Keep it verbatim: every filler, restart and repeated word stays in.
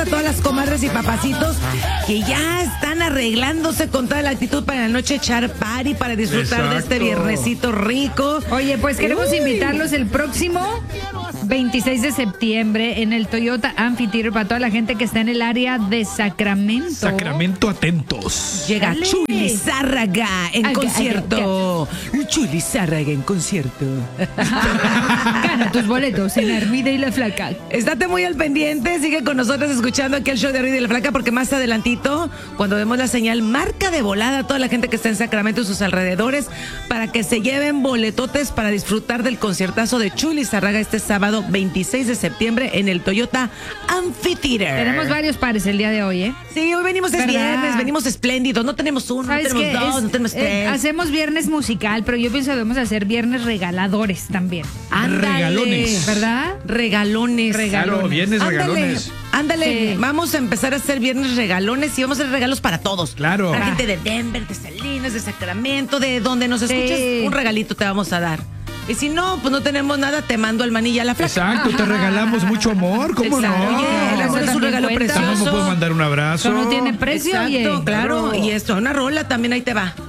a todas las comadres y papacitos que ya están arreglándose con toda la actitud para la noche echar party, para disfrutar Exacto. de este viernesito rico. Oye, pues queremos Uy. invitarlos el próximo veintiséis de septiembre en el Toyota Amphitheater para toda la gente que está en el área de Sacramento. Sacramento, atentos. Llega Dale. Chuli Zárraga en Aga, concierto. Aga, Chuli Zárraga en concierto. Gana tus boletos en Armida y la Flaca. Estate muy al pendiente, sigue con nosotros escuchando aquí el show de Armida y la Flaca, porque más adelantito, cuando vemos la señal, marca de volada a toda la gente que está en Sacramento y sus alrededores para que se lleven boletotes para disfrutar del conciertazo de Chuli Zárraga este sábado veintiséis de septiembre en el Toyota Amphitheater. Tenemos varios pares el día de hoy, ¿eh? Sí, hoy venimos es viernes, venimos espléndidos, no tenemos uno, no tenemos dos, es, no tenemos tres. Eh, hacemos viernes musical, pero yo pienso que debemos hacer viernes regaladores también. Ándale, regalones. ¿Verdad? Regalones. Regalones. Claro, viernes ándale, regalones. Ándale, sí. Vamos a empezar a hacer viernes regalones y vamos a hacer regalos para todos. Claro. Para gente de Denver, de Salinas, de Sacramento, de donde nos escuches, sí. un regalito te vamos a dar. Y si no, pues no tenemos nada, te mando al manilla a la Flaca. Exacto, te regalamos mucho amor, ¿cómo Exacto. no? Oye, el amor es un regalo cuenta. precioso. También me puedo mandar un abrazo. Eso no tiene precio, Exacto, oye. claro. Y esto, una rola también ahí te va.